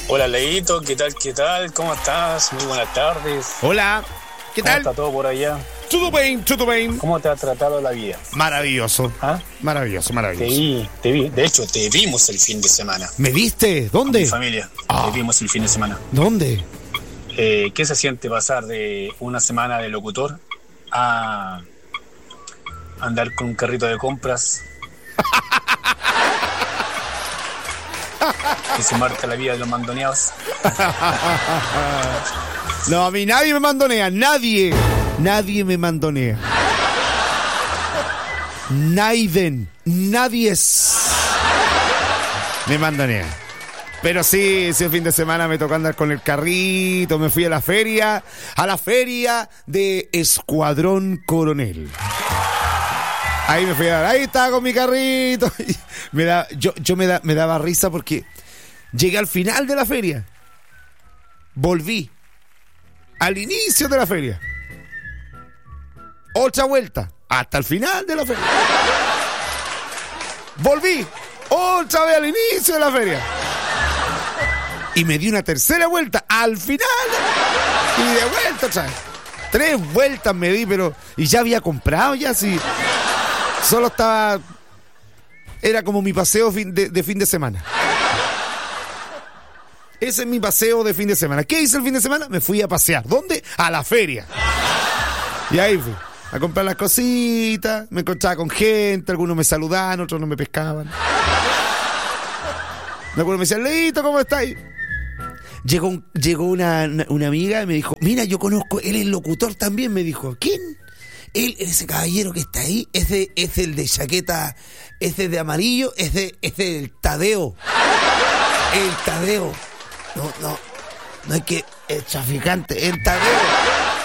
Hola, Leito, ¿qué tal? ¿Qué tal? ¿Cómo estás? Muy buenas tardes. Hola, ¿qué tal? ¿Cómo está todo por allá? Todo bien, todo bien. ¿Cómo te ha tratado la vida? Maravilloso. ¿Ah? Maravilloso, Te maravilloso. vi. De hecho, te vimos el fin de semana. ¿Me viste? Mi ¿Dónde? familia. Te vimos el fin de semana. ¿Dónde? ¿Qué se siente pasar de una semana de locutor a andar con un carrito de compras? Y sumarte a la vida de los mandoneados. No, a mí nadie me mandonea, nadie. Nadie me mandonea. Nadie me mandonea. Pero sí, el fin de semana me tocó andar con el carrito, me fui a la feria de Escuadrón Coronel. Ahí me fui a dar, ahí estaba con mi carrito. Me daba risa porque llegué al final de la feria. Volví al inicio de la feria. Otra vuelta hasta el final de la feria. Volví otra vez al inicio de la feria. Y me di una tercera vuelta al final. Y de vuelta otra vez. 3 vueltas me di, pero... Y ya había comprado ya, sí. Solo estaba... Era como mi paseo de fin de semana. Ese es mi paseo de fin de semana. ¿Qué hice el fin de semana? Me fui a pasear. ¿Dónde? A la feria. Y ahí fui a comprar las cositas. Me encontraba con gente. Algunos me saludaban, otros no me pescaban. Me acuerdo, me decían, Leito, ¿cómo estáis? Llegó una amiga y me dijo, mira, yo conozco, él es locutor también, me dijo. ¿Quién? Ese caballero que está ahí, es el de chaqueta, ese de amarillo, ese del Tadeo. El Tadeo. No es que el traficante, el Tadeo.